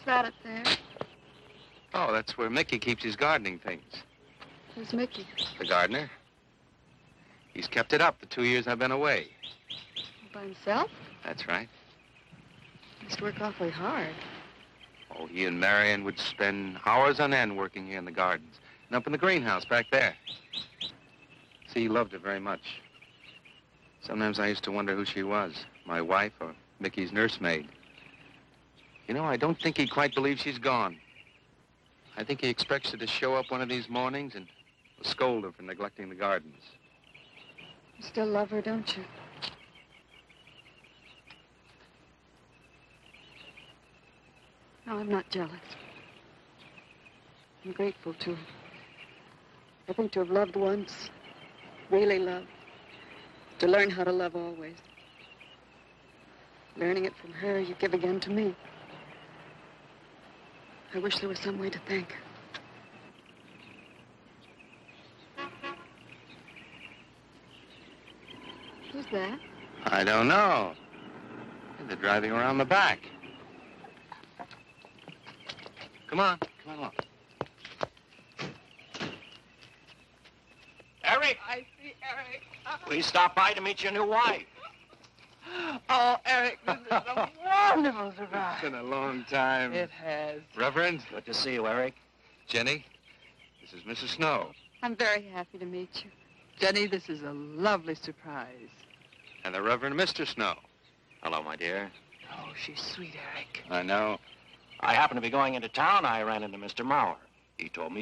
that up there? Oh, that's where Mickey keeps his gardening things. Who's Mickey? The gardener. He's kept it up the 2 years I've been away. By himself? That's right. He must work awfully hard. Oh, he and Marion would spend hours on end working here in the gardens. And up in the greenhouse back there. See, he loved her very much. Sometimes I used to wonder who she was, my wife or Mickey's nursemaid. You know, I don't think he quite believes she's gone. I think he expects her to show up one of these mornings and scold her for neglecting the gardens. You still love her, don't you? No, I'm not jealous. I'm grateful to her. I think to have loved once, really loved, to learn how to love always. Learning it from her, you give again to me. I wish there was some way to thank her. Who's that? I don't know. They're driving around the back. Come on along. Eric! I see Eric. Please stop by to meet your new wife. Oh, Eric, this is a wonderful surprise. It's been a long time. It has. Reverend, Good to see you, Eric. Jenny, this is Mrs. Snow. I'm very happy to meet you. Jenny, this is a lovely surprise. And the Reverend Mr. Snow. Hello, my dear. Oh, she's sweet, Eric. I know. I happen to be going into town. I ran into Mr. Mauer. He told me